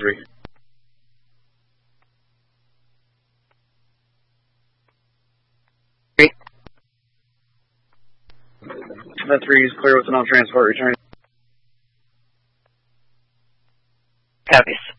3. That 3 is clear with no transport return. Copies.